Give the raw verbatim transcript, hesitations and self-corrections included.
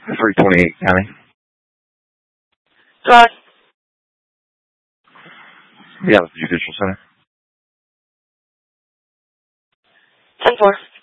three twenty-eight County. Drive. Yeah, the Judicial Center. ten four.